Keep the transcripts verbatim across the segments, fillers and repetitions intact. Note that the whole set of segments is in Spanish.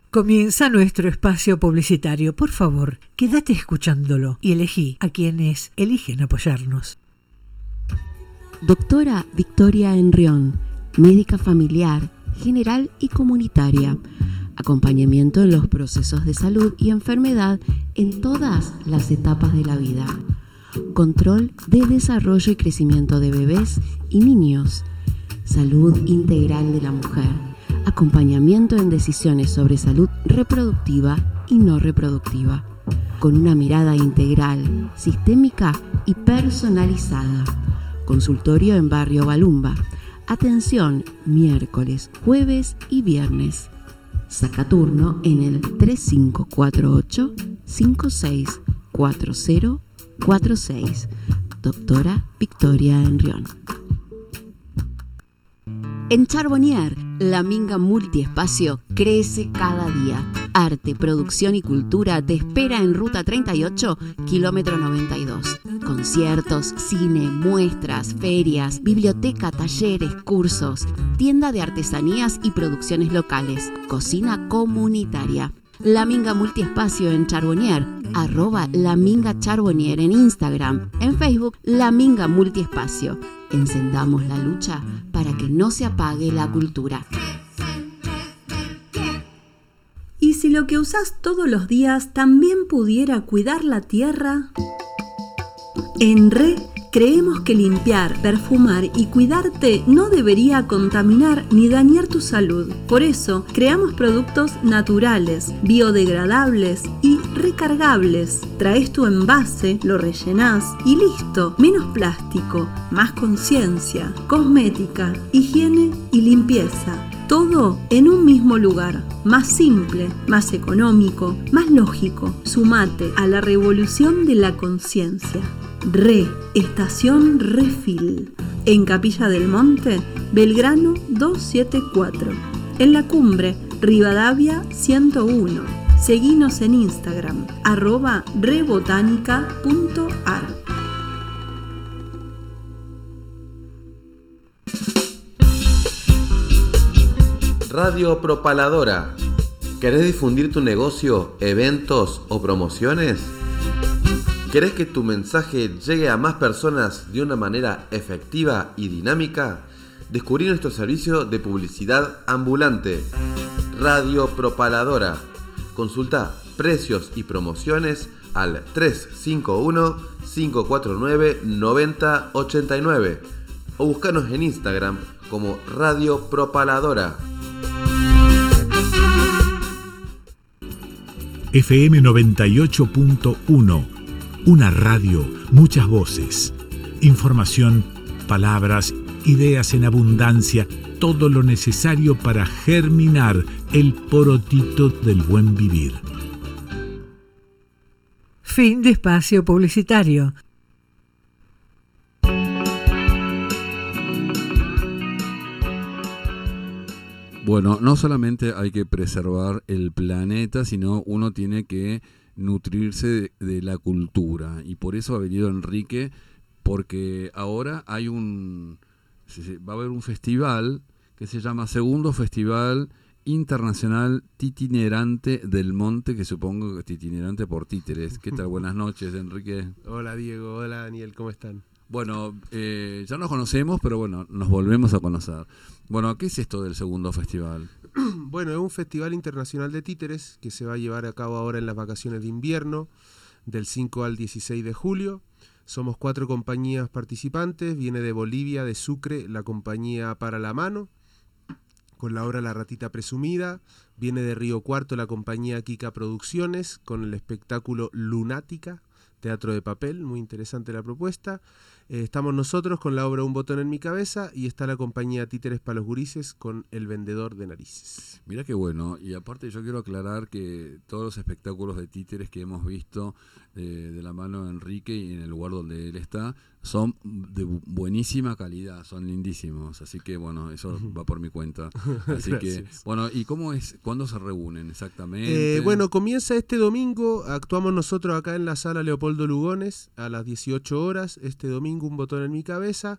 Comienza nuestro espacio publicitario. Por favor, quédate escuchándolo y elegí a quienes eligen apoyarnos. Doctora Victoria Henrión, médica familiar, general y comunitaria. Acompañamiento en los procesos de salud y enfermedad en todas las etapas de la vida. Control de desarrollo y crecimiento de bebés y niños. Salud integral de la mujer. Acompañamiento en decisiones sobre salud reproductiva y no reproductiva. Con una mirada integral, sistémica y personalizada. Consultorio en Barrio Balumba. Atención miércoles, jueves y viernes. Saca turno en el tres cinco cuatro ocho, cinco seis cuatro cero cuatro seis. Doctora Victoria Henrión. En Charbonnier, la minga multiespacio crece cada día. Arte, producción y cultura te espera en Ruta treinta y ocho, kilómetro noventa y dos. Conciertos, cine, muestras, ferias, biblioteca, talleres, cursos, tienda de artesanías y producciones locales, cocina comunitaria. La Minga Multiespacio en Charbonnier, arroba La Minga Charbonnier en Instagram, en Facebook La Minga Multiespacio. Encendamos la lucha para que no se apague la cultura. ¿Y si lo que usás todos los días también pudiera cuidar la tierra? En R E creemos que limpiar, perfumar y cuidarte no debería contaminar ni dañar tu salud. Por eso, creamos productos naturales, biodegradables y recargables. Traes tu envase, lo rellenás y listo. Menos plástico, más conciencia, cosmética, higiene y limpieza. Todo en un mismo lugar. Más simple, más económico, más lógico. Sumate a la revolución de la conciencia. Re, Estación Refil, en Capilla del Monte, Belgrano doscientos setenta y cuatro, en la Cumbre, Rivadavia ciento uno. Seguinos en Instagram, arroba rebotánica punto ar. Radio Propaladora. ¿Querés difundir tu negocio, eventos o promociones? ¿Querés que tu mensaje llegue a más personas de una manera efectiva y dinámica? Descubrí nuestro servicio de publicidad ambulante, Radio Propaladora. Consulta precios y promociones al tres cinco uno, cinco cuatro nueve, nueve cero ocho nueve o búscanos en Instagram como Radio Propaladora. F M noventa y ocho punto uno. Una radio, muchas voces. Información, palabras, ideas en abundancia, todo lo necesario para germinar el porotito del buen vivir. Fin de espacio publicitario. Bueno, no solamente hay que preservar el planeta, sino uno tiene que nutrirse de, de la cultura, y por eso ha venido Enrique, porque ahora hay un va a haber un festival que se llama Segundo Festival Internacional Titinerante del Monte, que supongo que es titinerante por títeres. ¿Qué tal? Buenas noches, Enrique. Hola, Diego. Hola, Daniel. ¿Cómo están? Bueno, eh, ya nos conocemos, pero bueno, nos volvemos a conocer. Bueno, ¿qué es esto del segundo festival? Bueno, es un festival internacional de títeres que se va a llevar a cabo ahora en las vacaciones de invierno, del cinco al dieciséis de julio. Somos cuatro compañías participantes. Viene de Bolivia, de Sucre, la compañía Para la Mano, con la obra La Ratita Presumida. Viene de Río Cuarto la compañía Kika Producciones, con el espectáculo Lunática, teatro de papel. Muy interesante la propuesta. Eh, estamos nosotros con la obra Un Botón en mi Cabeza, y está la compañía Títeres para los Gurises con El Vendedor de Narices. Mirá qué bueno. Y aparte yo quiero aclarar que todos los espectáculos de títeres que hemos visto eh, de la mano de Enrique y en el lugar donde él está son de bu- buenísima calidad, son lindísimos. Así que bueno, eso va por mi cuenta. Así que bueno, ¿y cómo es? ¿Cuándo se reúnen exactamente? Eh, bueno, comienza este domingo. Actuamos nosotros acá en la sala Leopoldo Lugones a las dieciocho horas. Este domingo Un Botón en mi Cabeza.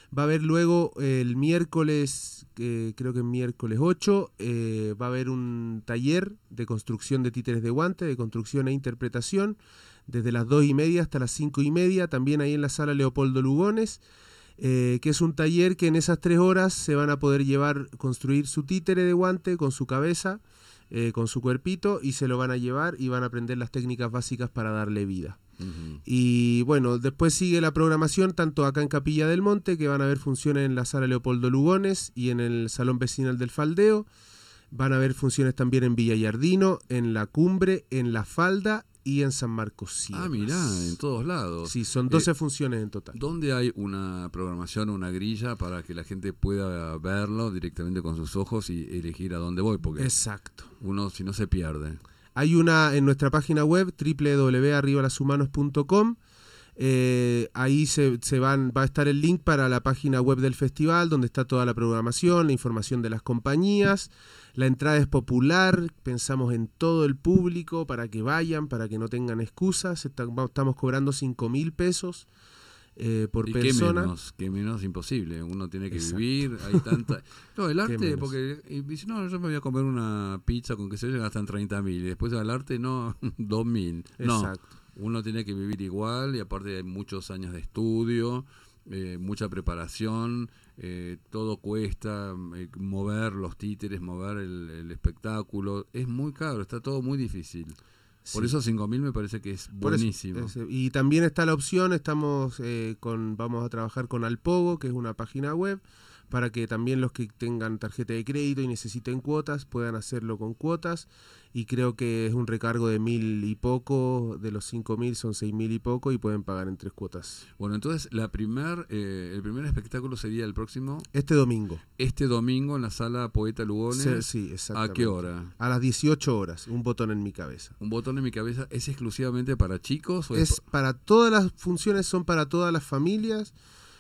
Va a haber luego eh, el miércoles, eh, creo que el miércoles ocho, eh, va a haber un taller de construcción de títeres de guante, de construcción e interpretación, desde las dos y media hasta las cinco y media, también ahí en la sala Leopoldo Lugones, eh, que es un taller que en esas tres horas se van a poder llevar, construir su títere de guante con su cabeza, eh, con su cuerpito, y se lo van a llevar y van a aprender las técnicas básicas para darle vida. Uh-huh. Y bueno, después sigue la programación tanto acá en Capilla del Monte, que van a haber funciones en la sala Leopoldo Lugones y en el Salón Vecinal del Faldeo. Van a haber funciones también en Villa Yardino, en La Cumbre, en La Falda y en San Marcos Sierras. Ah, mirá, en todos lados. Sí, son doce eh, funciones en total. ¿Dónde hay una programación, una grilla para que la gente pueda verlo directamente con sus ojos y elegir a dónde voy? Porque exacto. Uno si no se pierde. Hay una en nuestra página web, doble u doble u doble u punto arriba las humanos punto com. Eh, ahí se, se van, va a estar el link para la página web del festival, donde está toda la programación, la información de las compañías. La entrada es popular, pensamos en todo el público para que vayan, para que no tengan excusas. Estamos cobrando cinco mil pesos eh, por ¿Y persona. Qué menos, qué menos imposible, uno tiene que exacto. vivir, hay tanta... No, el arte, porque y dice, no, yo me voy a comer una pizza con que se gastan treinta mil, y después al arte, no, dos mil. No, exacto. Uno tiene que vivir igual, y aparte hay muchos años de estudio, eh, mucha preparación, eh, todo cuesta, eh, mover los títeres, mover el, el espectáculo, es muy caro, está todo muy difícil. Por sí. Eso cinco mil me parece que es buenísimo. Eso, es, y también está la opción, estamos eh, con, vamos a trabajar con Alpogo, que es una página web, para que también los que tengan tarjeta de crédito y necesiten cuotas puedan hacerlo con cuotas, y creo que es un recargo de mil y poco, de los cinco mil son seis mil y poco, y pueden pagar en tres cuotas. Bueno, entonces la primer, eh, el primer espectáculo sería el próximo... Este domingo. Este domingo en la sala Poeta Lugones. Sí, sí, exactamente. ¿A qué hora? A las dieciocho horas, Un botón en mi cabeza. Un botón en mi cabeza, ¿es exclusivamente para chicos? O es, es para todas las funciones, son para todas las familias.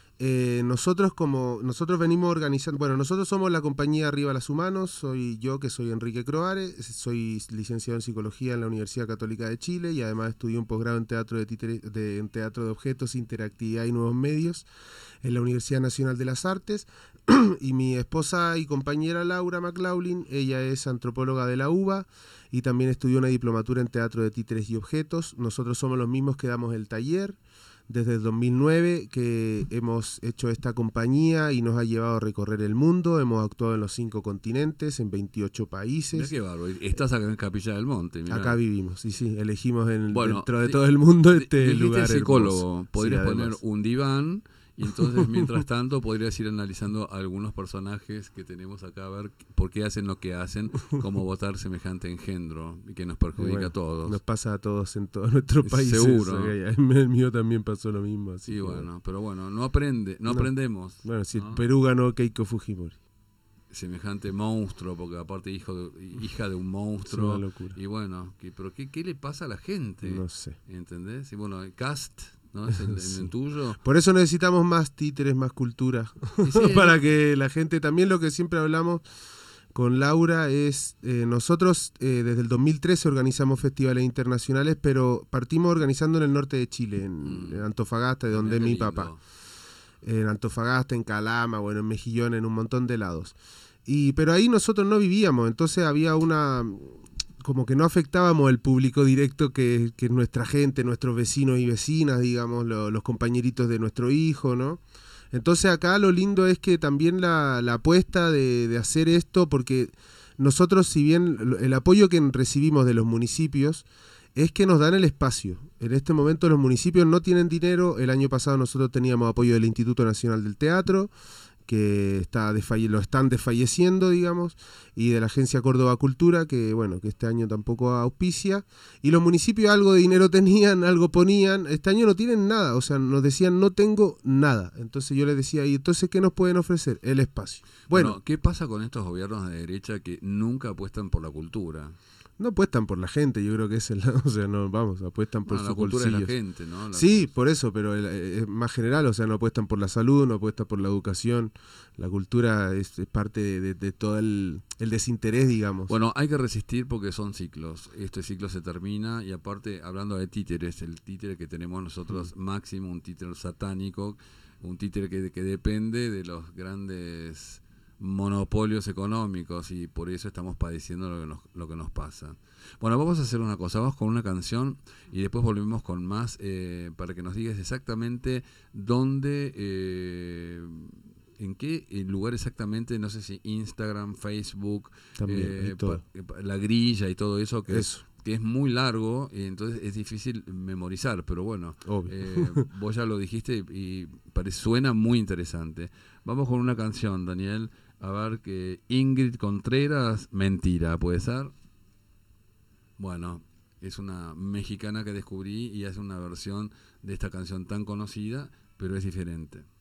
Eh, nosotros como nosotros venimos organizando, bueno, nosotros somos la compañía Arriba las Humanos, soy yo que soy Enrique Croare, soy licenciado en Psicología en la Universidad Católica de Chile y además estudié un posgrado en teatro de, títere, de, en teatro de objetos, interactividad y nuevos medios en la Universidad Nacional de las Artes. Y mi esposa y compañera Laura McLaughlin, ella es antropóloga de la U B A y también estudió una diplomatura en teatro de títeres y objetos. Nosotros somos los mismos que damos el taller desde el dos mil nueve, que hemos hecho esta compañía y nos ha llevado a recorrer el mundo. Hemos actuado en los cinco continentes, en veintiocho países. Mirá qué bárbaro. Estás acá en Capilla del Monte. Mirá. Acá vivimos, sí, sí. Elegimos en, bueno, dentro de todo el mundo este dijiste lugar psicólogo. Hermoso. Podrías sí, poner un diván y entonces mientras tanto podrías ir analizando algunos personajes que tenemos acá, a ver por qué hacen lo que hacen, cómo votar semejante engendro y que nos perjudica bueno, a todos. Nos pasa a todos en todos nuestros países. Seguro. El mío también pasó lo mismo. Así sí, que bueno, bueno, pero bueno, no aprende, no, no. aprendemos. Bueno, si ¿no? el Perú ganó Keiko Fujimori. Semejante monstruo, porque aparte hijo de, hija de un monstruo. Es una locura. Y bueno, ¿qué, pero qué, ¿qué le pasa a la gente? No sé. ¿Entendés? Y bueno, el cast... ¿no? ¿Es el, sí. el tuyo? Por eso necesitamos más títeres, más cultura. Sí, para que la gente, también lo que siempre hablamos con Laura es, eh, nosotros eh, desde el dos mil trece organizamos festivales internacionales, pero partimos organizando en el norte de Chile, en, mm. en Antofagasta, de donde es mi lindo. papá. En Antofagasta, en Calama, bueno, en Mejillón, en un montón de lados. Y, pero ahí nosotros no vivíamos, entonces había una... como que no afectábamos el público directo que, que es nuestra gente, nuestros vecinos y vecinas, digamos, lo, los compañeritos de nuestro hijo, ¿no? Entonces acá lo lindo es que también la, la apuesta de, de hacer esto, porque nosotros, si bien el apoyo que recibimos de los municipios es que nos dan el espacio. En este momento los municipios no tienen dinero. El año pasado nosotros teníamos apoyo del Instituto Nacional del Teatro, que está desfalle- lo están desfalleciendo, digamos, y de la Agencia Córdoba Cultura, que bueno, que este año tampoco auspicia, y los municipios algo de dinero tenían, algo ponían, este año no tienen nada, o sea, nos decían no tengo nada, entonces yo les decía, ¿y entonces qué nos pueden ofrecer? El espacio. Bueno, bueno, ¿qué pasa con estos gobiernos de derecha que nunca apuestan por la cultura? No apuestan por la gente, yo creo que es el, o sea, no, vamos, apuestan por bueno, sus la cultura bolsillos. de la gente, ¿no? La sí, cultura. Por eso, pero es más general, o sea, no apuestan por la salud, no apuestan por la educación. La cultura es, es parte de, de, de todo el, el desinterés, digamos. Bueno, hay que resistir porque son ciclos. Este ciclo se termina y aparte, hablando de títeres, el títere que tenemos nosotros, mm. máximo, un títere satánico, un títere que, que depende de los grandes monopolios económicos y por eso estamos padeciendo lo que nos, lo que nos pasa. Bueno, vamos a hacer una cosa, vamos con una canción y después volvemos con más eh, para que nos digas exactamente dónde, eh, en qué lugar exactamente, no sé si Instagram, Facebook, También, eh, todo. pa, la grilla y todo eso, que Eso. es que es muy largo y entonces es difícil memorizar, pero bueno, eh, vos ya lo dijiste y, y parece, suena muy interesante. Vamos con una canción, Daniel, a ver que Ingrid Contreras, Mentira, ¿puede ser? Bueno, es una mexicana que descubrí y hace una versión de esta canción tan conocida, pero es diferente.